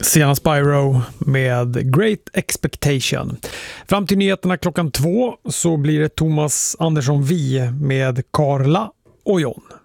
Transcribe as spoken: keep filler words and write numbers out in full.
Sienna Spyro med Great Expectation. Fram till nyheterna klockan två så blir det Thomas Andersson Vi med Karla och John.